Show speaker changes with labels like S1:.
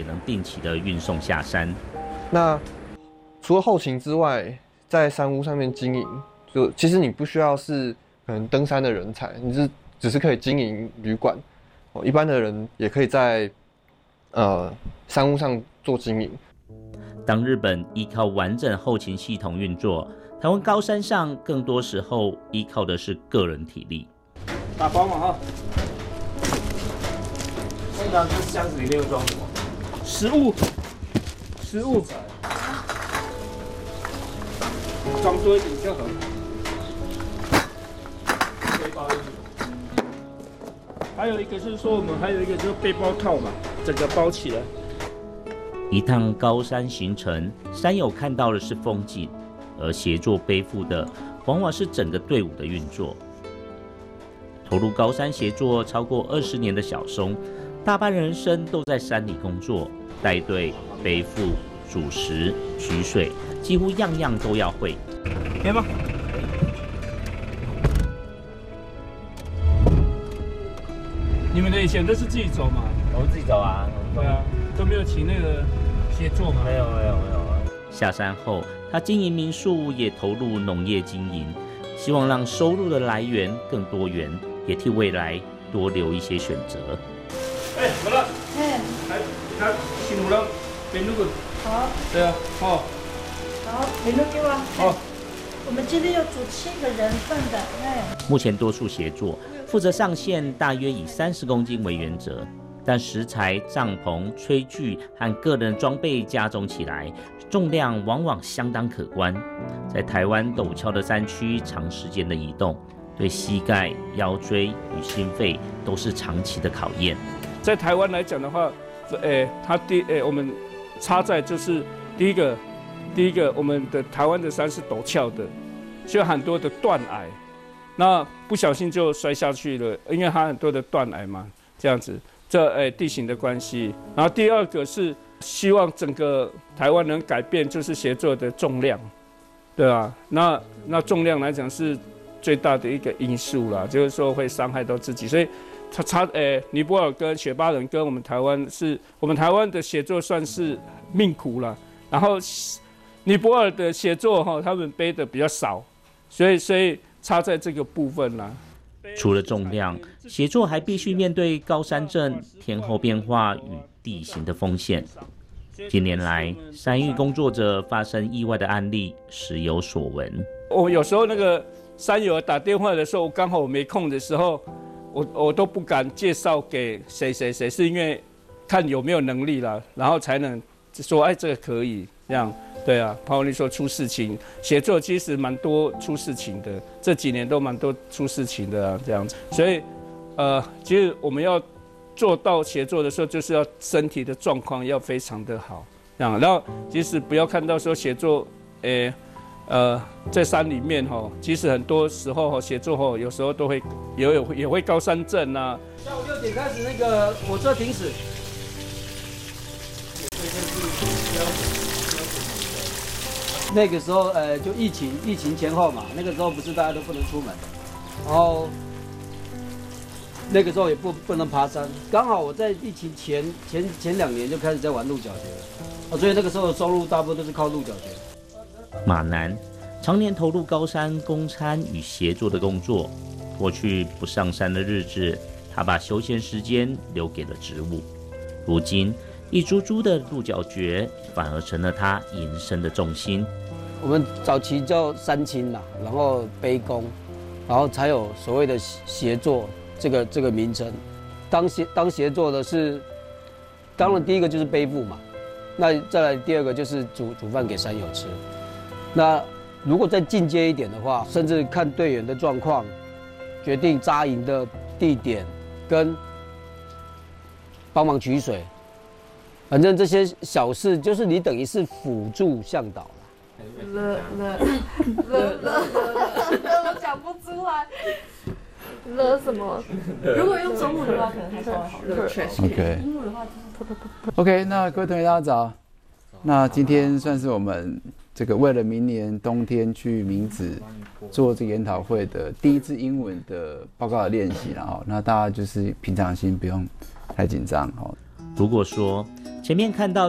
S1: 能定期的运送下山。
S2: 那除了后勤之外，在山屋上面经营，就其实你不需要是可能登山的人才，你只是可以经营旅馆，一般的人也可以在山屋上做经营。
S1: 当日本依靠完整后勤系统运作，台湾高山上更多时候依靠的是个人体力。
S3: 打包嘛哈。通常这箱子里面装什么？食物，装多一点就好。背包还有一个是说，我们还有一个就是背包套嘛，整个包起来。
S1: 一趟高山行程，山友看到的是风景，而协作背负的往往是整个队伍的运作。投入高山协作超过20年的小松，大半人生都在山里工作，带队、背负、煮食、取水，几乎样样都要会。
S3: 可以吗？你们的以前都是自己走嘛？
S1: 我们自己走啊。
S3: 对啊，都没有请那个协作嘛？
S1: 没有。下山后，他经营民宿，也投入农业经营，希望让收入的来源更多元，也替未来多留一些选择。
S3: 好了。来，你看，辛苦了，边路滚。
S4: 好。
S3: 对啊，好。
S4: 好，边路给我。
S3: 好。
S4: 我们今天要煮7个人份的，
S1: 目前多数协作负责上线大约以30公斤为原则，但食材、帐篷、炊具和个人装备加总起来，重量往往相当可观。在台湾陡峭的山区长时间的移动，对膝盖、腰椎与心肺都是长期的考验。
S3: 在台湾来讲的话，我们差在就是第一个，我们的台湾的山是陡峭的，就有很多的断崖，那不小心就摔下去了，因为它很多的断崖嘛，这样子，这地形的关系。然后第二个是希望整个台湾能改变，就是协作的重量，对吧？那重量来讲是最大的一个因素啦，就是说会伤害到自己，所以尼泊尔跟雪巴人跟我们台湾的协作算是命苦了，然后尼泊尔的协作他们背的比较少，所以差在这个部分啦。
S1: 除了重量，协作还必须面对高山症、天候变化与地形的风险。近年来，山域工作者发生意外的案例时有所闻。
S3: 我有时候那个山友打电话的时候，刚好我没空的时候，我都不敢介绍给谁，是因为看有没有能力啦，然后才能说这个可以这样。对啊，怕你说出事情，协作其实蛮多出事情的，这几年都蛮多出事情的这样子。所以其实我们要做到协作的时候，就是要身体的状况要非常的好，这样。然后其实不要看到说协作，在山里面其实很多时候协作有时候都会也会高山症啊。下午6点开始那个火车停驶。
S5: 那个时候就疫情前后嘛，那个时候不是大家都不能出门，然后那个时候也不能爬山，刚好我在疫情前2年就开始在玩鹿角蕨了，所以那个时候的收入大部分都是靠鹿角蕨。
S1: 马南常年投入高山供餐与协作的工作，过去不上山的日子，他把休闲时间留给了植物。如今，一株株的鹿角蕨反而成了他营生的重心。
S5: 我们早期叫山青啦，然后杯弓，然后才有所谓的协作这个名称。当协作的是，当然第一个就是背负嘛，那再来第二个就是煮饭给山友吃。那如果再进阶一点的话，甚至看队员的状况，决定扎营的地点跟帮忙取水。反正这些小事，就是你等于是辅助向导
S6: 了。我讲不出来。了什么？如果用中文的话，可能还稍微好。
S7: OK。
S6: 英文的话就是。
S7: OK， 那各位同学大家早。那今天算是我们这个为了明年冬天去明子做这个研讨会的第一次英文的报告的练习，然后那大家就是平常心，不用太紧张哦。
S1: 如果说前面看到